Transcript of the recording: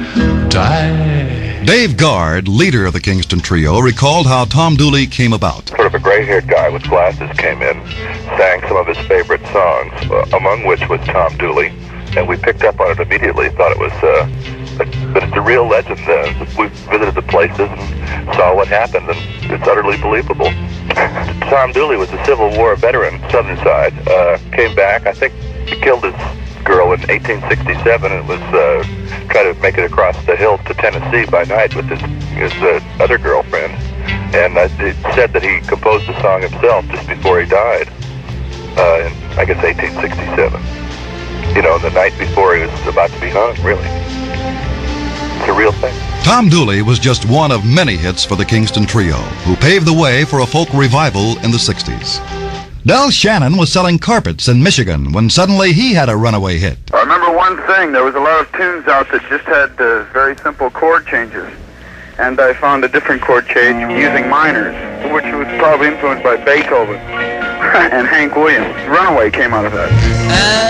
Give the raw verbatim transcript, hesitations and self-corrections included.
die. Dave Guard, leader of the Kingston Trio, recalled how Tom Dooley came about. Sort of a gray-haired guy with glasses came in, sang some of his favorite songs, uh, among which was Tom Dooley, and we picked up on it immediately, thought it was, uh, that it's a real legend. Uh, we visited the places and saw what happened, and it's utterly believable. Tom Dooley was a Civil War veteran, Southern side, uh, came back, I think he killed his girl in eighteen sixty-seven and was uh, trying to make it across the hills to Tennessee by night with his, his uh, other girlfriend. And uh, it said that he composed the song himself just before he died, uh, in, I guess, eighteen sixty-seven. You know, the night before he was about to be hung, really. It's a real thing. Tom Dooley was just one of many hits for the Kingston Trio, who paved the way for a folk revival in the sixties. Del Shannon was selling carpets in Michigan when suddenly he had a runaway hit. I remember one thing. There was a lot of tunes out that just had uh, very simple chord changes. And I found a different chord change using minors, which was probably influenced by Beethoven and Hank Williams. Runaway came out of that.